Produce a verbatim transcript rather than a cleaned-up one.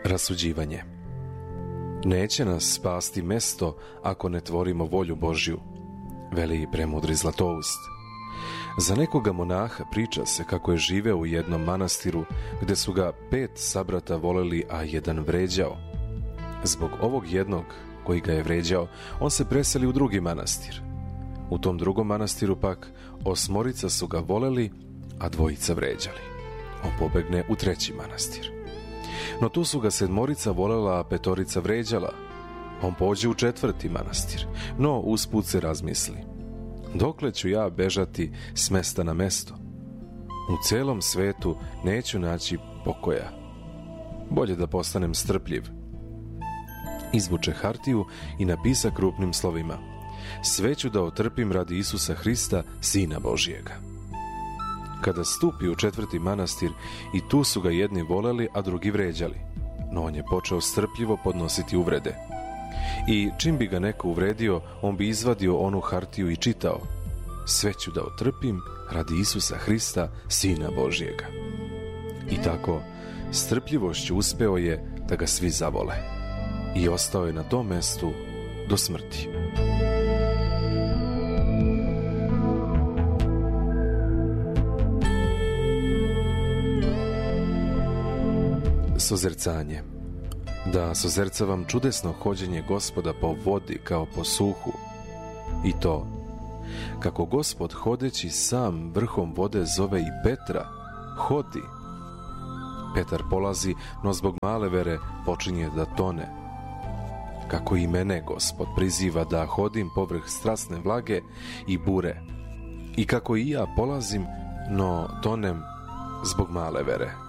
Rasuđivanje. Neće nas spasti mesto ako ne tvorimo volju Božju, veli premudri Zlatoust. Za nekoga monaha priča se kako je živeo u jednom manastiru gde su ga pet sabrata voleli, a jedan vređao. Zbog ovog jednog koji ga je vređao, on se preseli u drugi manastir. U tom drugom manastiru pak osmorica su ga voleli, a dvojica vređali. On pobegne u treći manastir. No tu su ga sedmorica volela, a petorica vređala. On pođe u četvrti manastir, no usput se razmisli: dokle ću ja bežati s mesta na mesto? U celom svetu neću naći pokoja. Bolje da postanem strpljiv. Izvuče hartiju i napisa krupnim slovima: sve ću da otrpim radi Isusa Hrista, Sina Božijega. Kada stupi u četvrti manastir, i tu su ga jedni voleli, a drugi vređali, no on je počeo strpljivo podnositi uvrede. I čim bi ga neko uvredio, on bi izvadio onu hartiju i čitao: sve ću da otrpim radi Isusa Hrista, Sina Božijega. I tako, strpljivošću uspeo je da ga svi zavole. I ostao je na tom mestu do smrti. Sozercanje. Da sozercavam čudesno hođenje Gospoda po vodi kao po suhu, i to kako Gospod hodeći sam vrhom vode zove i Petra: hodi. Petar polazi, no zbog male vere počinje da tone. Kako i mene Gospod priziva da hodim povrh strasne vlage i bure, i kako i ja polazim, no tonem zbog male vere.